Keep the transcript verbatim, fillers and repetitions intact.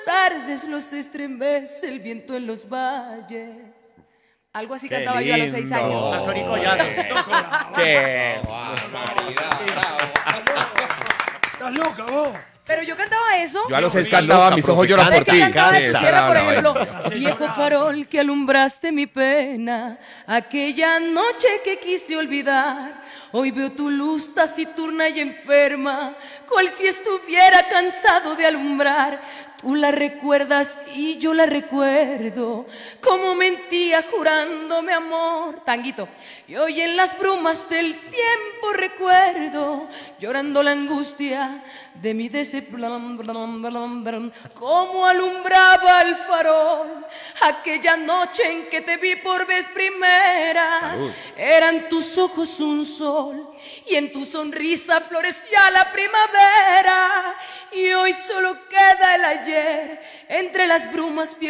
tardes los estremece el viento en los valles. Algo así Qué cantaba yo a los seis lindo. años. Ah, Sori Collado. ¡Qué Estás loca, vos. Pero yo cantaba eso. Yo a los seis Está cantaba, loca, mis ojos profe, lloran ¿Sabes por qué ti. cantaba Sí, en tu esa tierra, era por una ejemplo? vaina. Viejo farol que alumbraste mi pena, aquella noche que quise olvidar. Hoy veo tu luz taciturna y enferma, cual si estuviera cansado de alumbrar. Tú la recuerdas y yo la recuerdo, como mentía jurándome amor. Tanguito. Y hoy en las brumas del tiempo recuerdo, llorando la angustia de mi decepción, como alumbraba el farol aquella noche en que te vi por vez primera. Salud. Eran tus ojos un sol y en tu sonrisa florecía la primavera. Y hoy solo queda el ayer entre las brumas.